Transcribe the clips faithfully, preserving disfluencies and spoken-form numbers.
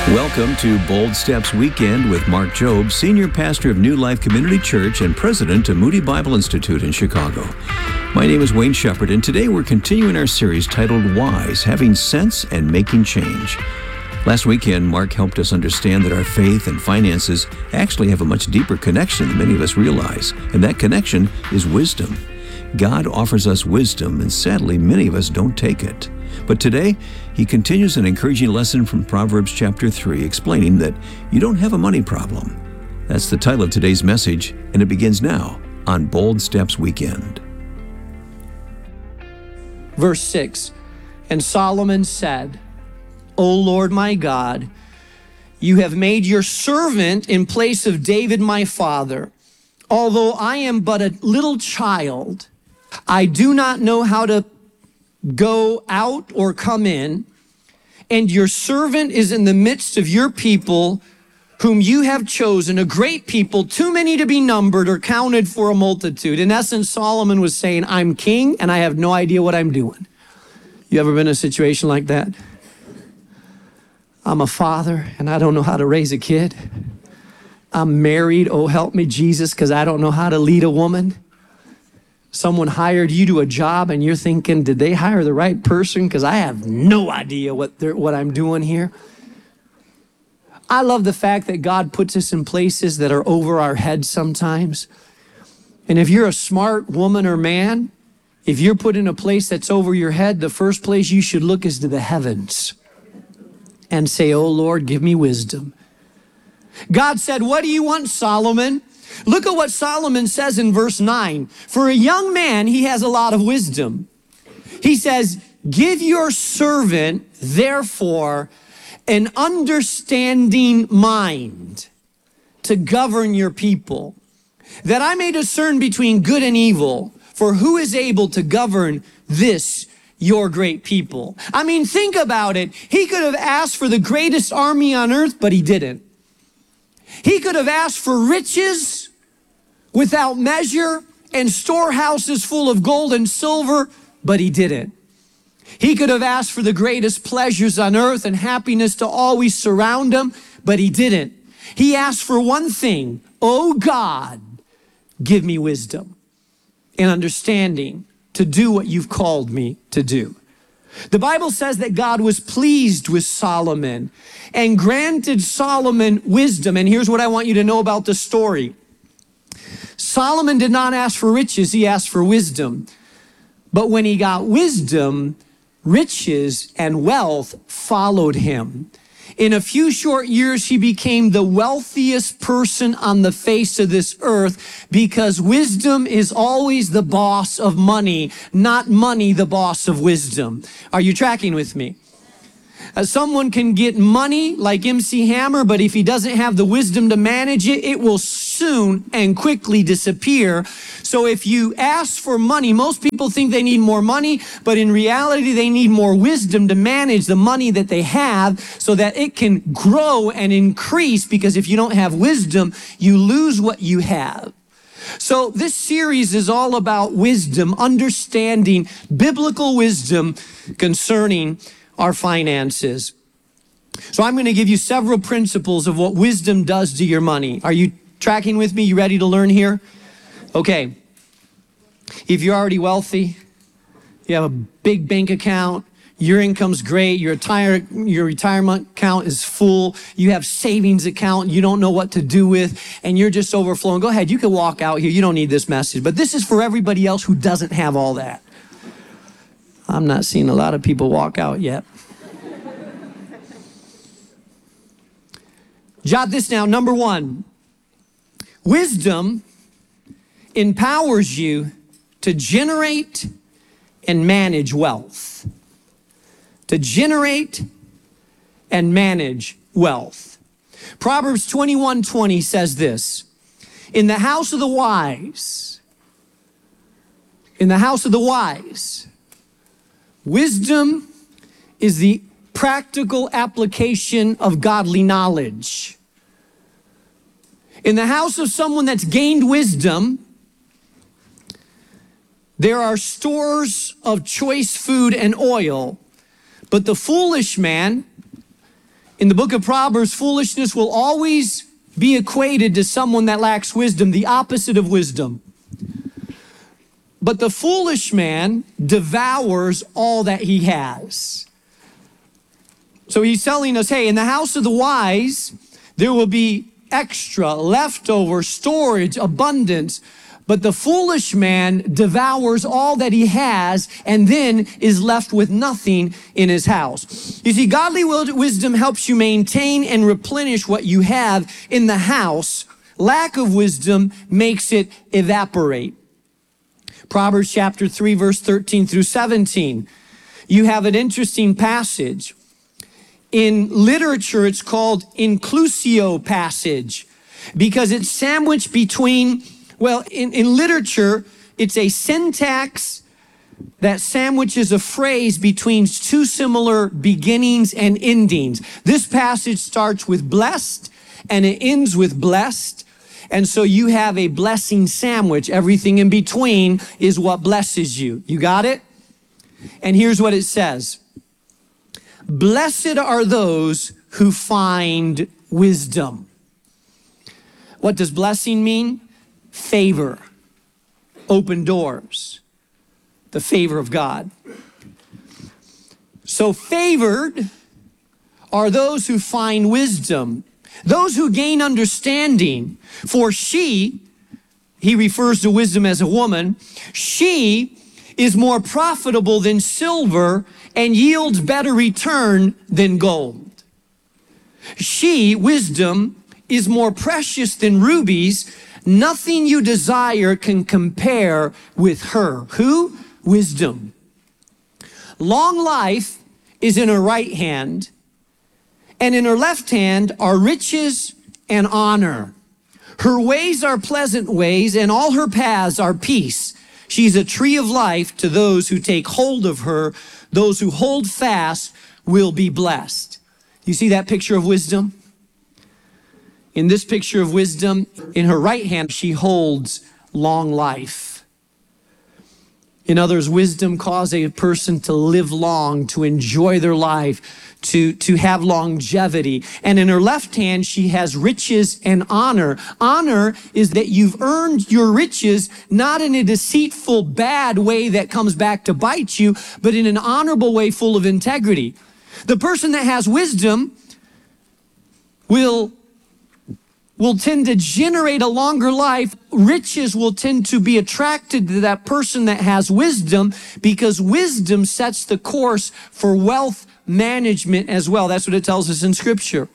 Welcome to Bold Steps Weekend with Mark Jobe, Senior Pastor of New Life Community Church and President of Moody Bible Institute in Chicago. My name is Wayne Shepherd, and today we're continuing our series titled Wise, Having Sense and Making Change. Last weekend, Mark helped us understand that our faith and finances actually have a much deeper connection than many of us realize, and that connection is wisdom. God offers us wisdom, and sadly, many of us don't take it. But today, he continues an encouraging lesson from Proverbs chapter three, explaining that you don't have a money problem. That's the title of today's message, and it begins now on Bold Steps Weekend. Verse six, and Solomon said, O Lord my God, you have made your servant in place of David my father. Although I am but a little child, I do not know how to go out or come in, and your servant is in the midst of your people, whom you have chosen, a great people, too many to be numbered or counted for a multitude. In essence, Solomon was saying, I'm king and I have no idea what I'm doing. You ever been in a situation like that? I'm a father and I don't know how to raise a kid. I'm married, oh help me Jesus, because I don't know how to lead a woman. Someone hired you to a job and you're thinking, did they hire the right person? Because I have no idea what they're, what I'm doing here. I love the fact that God puts us in places that are over our heads sometimes. And if you're a smart woman or man, if you're put in a place that's over your head, the first place you should look is to the heavens and say, oh Lord, give me wisdom. God said, what do you want, Solomon? Look at what Solomon says in verse nine. For a young man, he has a lot of wisdom. He says, give your servant, therefore, an understanding mind to govern your people, that I may discern between good and evil, for who is able to govern this your great people? I mean, think about it. He could have asked for the greatest army on earth, but he didn't. He could have asked for riches without measure and storehouses full of gold and silver, but he didn't. He could have asked for the greatest pleasures on earth and happiness to always surround him, but he didn't. He asked for one thing, oh God, give me wisdom and understanding to do what you've called me to do. The Bible says that God was pleased with Solomon and granted Solomon wisdom. And here's what I want you to know about the story. Solomon did not ask for riches, he asked for wisdom. But when he got wisdom, riches and wealth followed him. In a few short years, he became the wealthiest person on the face of this earth, because wisdom is always the boss of money, not money the boss of wisdom. Are you tracking with me? Uh, someone can get money like M C Hammer, but if he doesn't have the wisdom to manage it, it will soon and quickly disappear. So if you ask for money, most people think they need more money, but in reality, they need more wisdom to manage the money that they have so that it can grow and increase, because if you don't have wisdom, you lose what you have. So this series is all about wisdom, understanding biblical wisdom concerning our finances. So I'm going to give you several principles of what wisdom does to your money. Are you tracking with me? You ready to learn here? Okay. If you're already wealthy, you have a big bank account, your income's great, your, retire, your retirement account is full, you have savings account you don't know what to do with, and you're just overflowing. Go ahead, you can walk out here. You don't need this message. But this is for everybody else who doesn't have all that. I'm not seeing a lot of people walk out yet. Jot this down. Number one, wisdom empowers you to generate and manage wealth. To generate and manage wealth. Proverbs twenty-one twenty says this, in the house of the wise, in the house of the wise, wisdom is the practical application of godly knowledge. In the house of someone that's gained wisdom, there are stores of choice food and oil, but the foolish man In the book of Proverbs, foolishness will always be equated to someone that lacks wisdom, the opposite of wisdom. But the foolish man devours all that he has. So he's telling us, hey, in the house of the wise, there will be extra, leftover, storage, abundance. But the foolish man devours all that he has and then is left with nothing in his house. You see, godly wisdom helps you maintain and replenish what you have in the house. Lack of wisdom makes it evaporate. Proverbs chapter three, verse thirteen through seventeen. You have an interesting passage. In literature, it's called inclusio passage because it's sandwiched between, well, in, in literature, it's a syntax that sandwiches a phrase between two similar beginnings and endings. This passage starts with blessed and it ends with blessed. And so you have a blessing sandwich. Everything in between is what blesses you. You got it? And here's what it says. Blessed are those who find wisdom. What does blessing mean? Favor, open doors, the favor of God. So favored are those who find wisdom, those who gain understanding. For she, he refers to wisdom as a woman, she is more profitable than silver and yields better return than gold. She, wisdom, is more precious than rubies. Nothing you desire can compare with her. Who? Wisdom. Long life is in her right hand, and in her left hand are riches and honor. Her ways are pleasant ways, and all her paths are peace. She's a tree of life to those who take hold of her. Those who hold fast will be blessed. You see that picture of wisdom? In this picture of wisdom, in her right hand, she holds long life. In others, wisdom causes a person to live long, to enjoy their life, to, to have longevity. And in her left hand, she has riches and honor. Honor is that you've earned your riches, not in a deceitful, bad way that comes back to bite you, but in an honorable way full of integrity. The person that has wisdom will will tend to generate a longer life. Riches will tend to be attracted to that person that has wisdom because wisdom sets the course for wealth management as well. That's what it tells us in Scripture.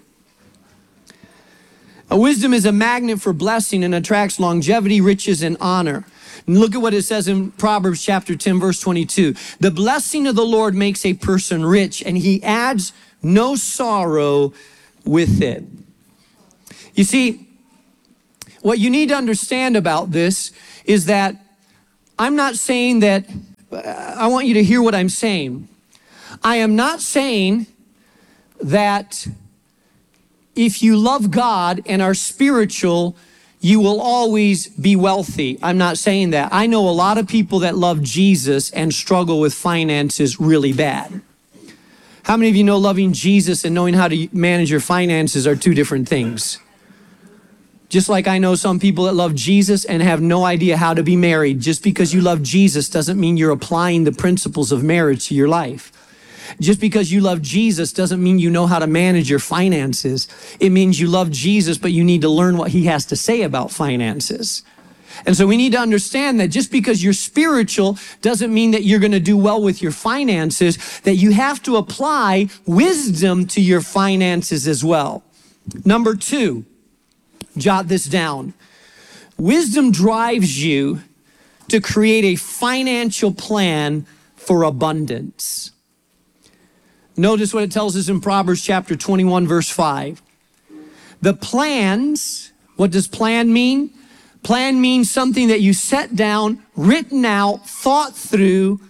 A wisdom is a magnet for blessing and attracts longevity, riches, and honor. And look at what it says in Proverbs chapter ten, verse twenty-two. The blessing of the Lord makes a person rich, and he adds no sorrow with it. You see, what you need to understand about this is that I'm not saying that, I want you to hear what I'm saying. I am not saying that if you love God and are spiritual, you will always be wealthy. I'm not saying that. I know a lot of people that love Jesus and struggle with finances really bad. How many of you know loving Jesus and knowing how to manage your finances are two different things? Just like I know some people that love Jesus and have no idea how to be married. Just because you love Jesus doesn't mean you're applying the principles of marriage to your life. Just because you love Jesus doesn't mean you know how to manage your finances. It means you love Jesus, but you need to learn what he has to say about finances. And so we need to understand that just because you're spiritual doesn't mean that you're going to do well with your finances, that you have to apply wisdom to your finances as well. Number two, jot this down. Wisdom drives you to create a financial plan for abundance. Notice what it tells us in Proverbs chapter twenty-one, verse five. The plans, what does plan mean? Plan means something that you set down, written out, thought through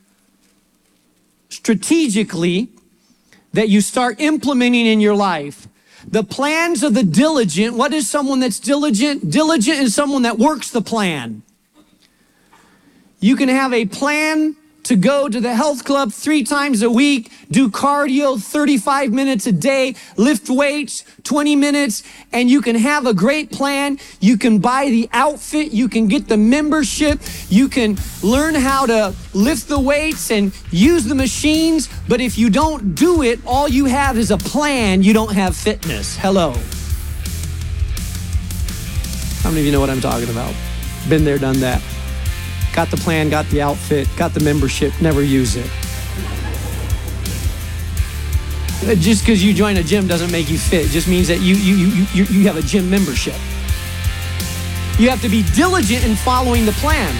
strategically, that you start implementing in your life. The plans of the diligent, what is someone that's diligent? Diligent is someone that works the plan. You can have a plan to go to the health club three times a week, do cardio thirty-five minutes a day, lift weights twenty minutes, and you can have a great plan. You can buy the outfit, you can get the membership, you can learn how to lift the weights and use the machines, but if you don't do it, all you have is a plan, you don't have fitness. Hello. How many of you know what I'm talking about? Been there, done that. Got the plan, got the outfit, got the membership, never use it. Just because you join a gym doesn't make you fit. It just means that you, you, you, you, you have a gym membership. You have to be diligent in following the plan.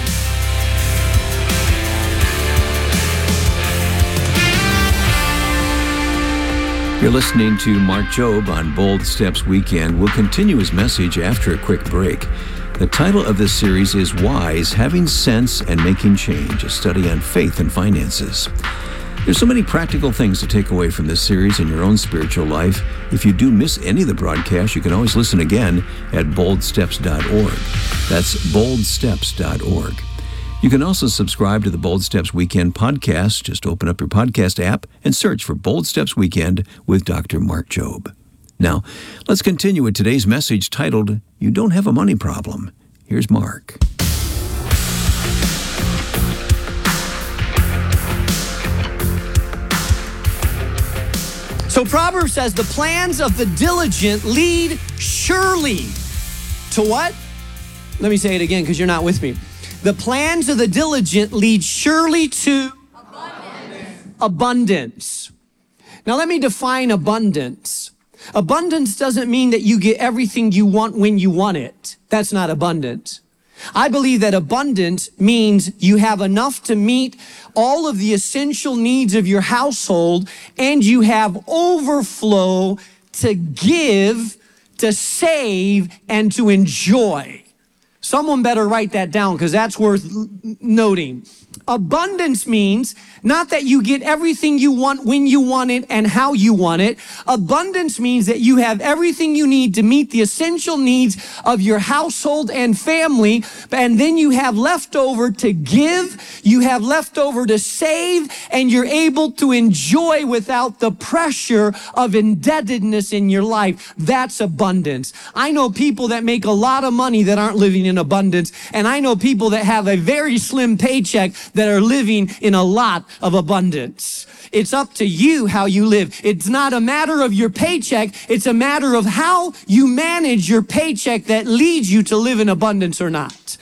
You're listening to Mark Jobe on Bold Steps Weekend. We'll continue his message after a quick break. The title of this series is Wise, Having Sense and Making Change, a study on faith and finances. There's so many practical things to take away from this series in your own spiritual life. If you do miss any of the broadcasts, you can always listen again at bold steps dot org. That's bold steps dot org. You can also subscribe to the Bold Steps Weekend podcast. Just open up your podcast app and search for Bold Steps Weekend with Doctor Mark Jobe. Now, let's continue with today's message titled, You Don't Have a Money Problem. Here's Mark. So Proverbs says, the plans of the diligent lead surely to what? Let me say it again because you're not with me. The plans of the diligent lead surely to abundance. Abundance. Now let me define abundance. Abundance doesn't mean that you get everything you want when you want it. That's not abundance. I believe that abundance means you have enough to meet all of the essential needs of your household and you have overflow to give, to save, and to enjoy. Someone better write that down because that's worth noting. Abundance means not that you get everything you want when you want it and how you want it. Abundance means that you have everything you need to meet the essential needs of your household and family, and then you have leftover to give, you have leftover to save, and you're able to enjoy without the pressure of indebtedness in your life. That's abundance. I know people that make a lot of money that aren't living in abundance, and I know people that have a very slim paycheck that are living in a lot of abundance. It's up to you how you live. It's not a matter of your paycheck. It's a matter of how you manage your paycheck that leads you to live in abundance or not.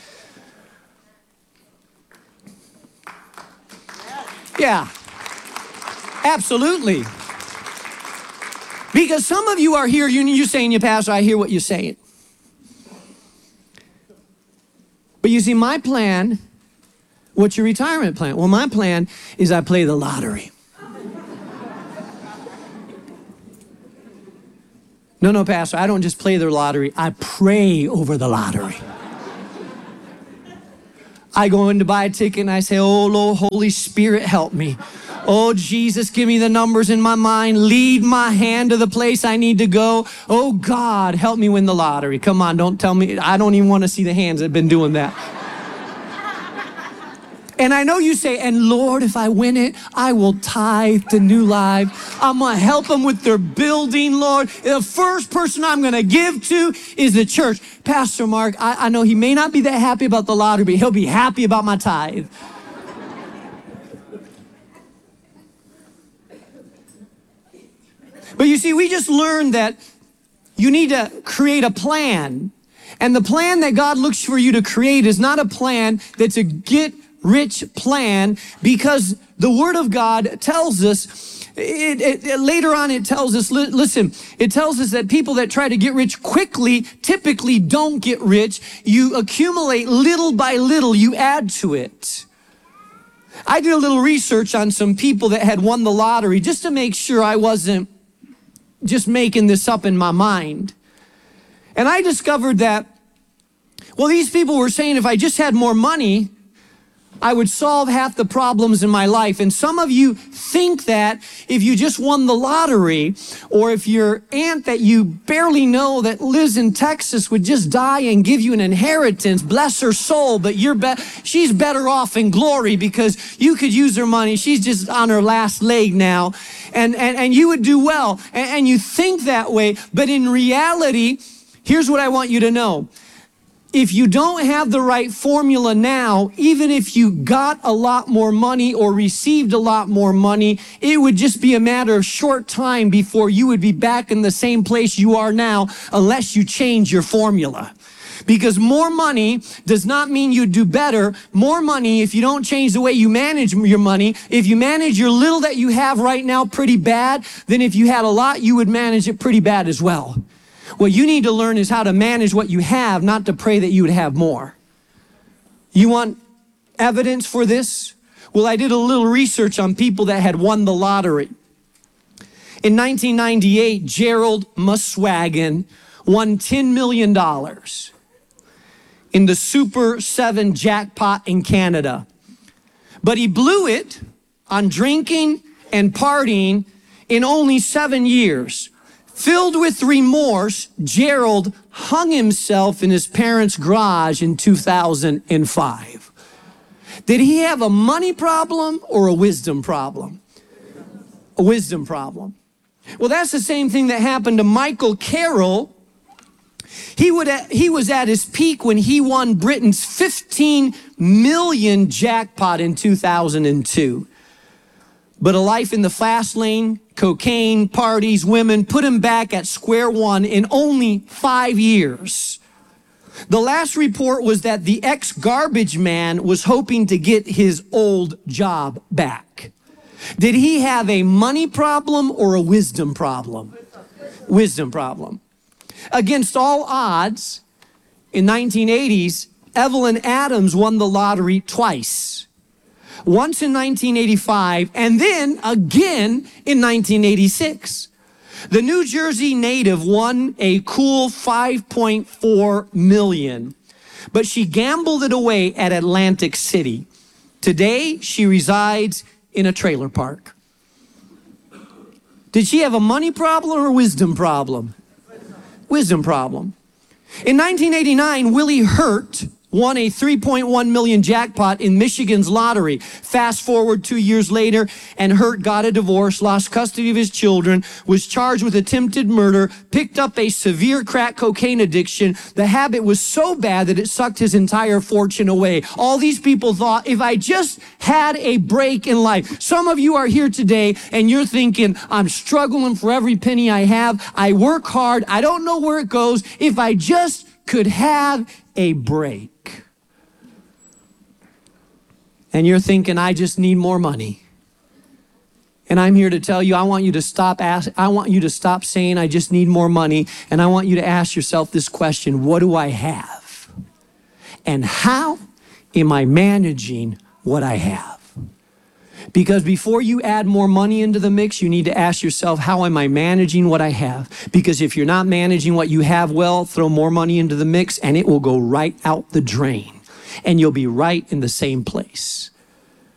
Yeah, absolutely. Because some of you are here, you're saying, you Pastor, I hear what you're saying. But you see, my plan, what's your retirement plan? Well, my plan is I play the lottery. No, no, Pastor, I don't just play the lottery. I pray over the lottery. I go in to buy a ticket and I say, oh, Lord, Holy Spirit, help me. Oh, Jesus, give me the numbers in my mind. Lead my hand to the place I need to go. Oh, God, help me win the lottery. Come on, don't tell me. I don't even want to see the hands that have been doing that. And I know you say, and Lord, if I win it, I will tithe to New Life. I'm going to help them with their building, Lord. The first person I'm going to give to is the church. Pastor Mark, I, I know he may not be that happy about the lottery, but he'll be happy about my tithe. But you see, we just learned that you need to create a plan. And the plan that God looks for you to create is not a plan that's a get rich plan, because the Word of God tells us, it, it, it, later on it tells us, li- listen, it tells us that people that try to get rich quickly typically don't get rich. You accumulate little by little, you add to it. I did a little research on some people that had won the lottery just to make sure I wasn't just making this up in my mind. And I discovered that, well, these people were saying if I just had more money, I would solve half the problems in my life. And some of you think that if you just won the lottery, or if your aunt that you barely know that lives in Texas would just die and give you an inheritance, bless her soul, but you're be- she's better off in glory because you could use her money. She's just on her last leg now. And, and, and you would do well. And, and you think that way. But in reality, here's what I want you to know. If you don't have the right formula now, even if you got a lot more money or received a lot more money, it would just be a matter of short time before you would be back in the same place you are now unless you change your formula. Because more money does not mean you do better. More money, if you don't change the way you manage your money, if you manage your little that you have right now pretty bad, then if you had a lot, you would manage it pretty bad as well. What you need to learn is how to manage what you have, not to pray that you would have more. You want evidence for this? Well, I did a little research on people that had won the lottery. In nineteen ninety-eight, Gerald Muswagon won ten million dollars in the Super seven jackpot in Canada. But he blew it on drinking and partying in only seven years. Filled with remorse, Gerald hung himself in his parents' garage in two thousand five. Did he have a money problem or a wisdom problem? A wisdom problem. Well, that's the same thing that happened to Michael Carroll. He would he was at his peak when he won Britain's fifteen million jackpot in two thousand two. But a life in the fast lane, cocaine, parties, women, put him back at square one in only five years. The last report was that the ex-garbage man was hoping to get his old job back. Did he have a money problem or a wisdom problem? Wisdom problem. Against all odds, in nineteen eighties, Evelyn Adams won the lottery twice. Once in nineteen eighty-five, and then again in nineteen eighty-six. The New Jersey native won a cool five point four million dollars, but she gambled it away at Atlantic City. Today, she resides in a trailer park. Did she have a money problem or a wisdom problem? Wisdom problem. In nineteen eighty-nine, Willie Hurt won a three point one million dollars jackpot in Michigan's lottery. Fast forward two years later, and Hurt got a divorce, lost custody of his children, was charged with attempted murder, picked up a severe crack cocaine addiction. The habit was so bad that it sucked his entire fortune away. All these people thought, if I just had a break in life. Some of you are here today, and you're thinking, I'm struggling for every penny I have. I work hard. I don't know where it goes. If I just could have a break. And you're thinking, I just need more money. And I'm here to tell you, I want you to stop ask, I want you to stop saying I just need more money, and I want you to ask yourself this question: what do I have? And how am I managing what I have? Because before you add more money into the mix, you need to ask yourself, how am I managing what I have? Because if you're not managing what you have well, throw more money into the mix and it will go right out the drain. And you'll be right in the same place.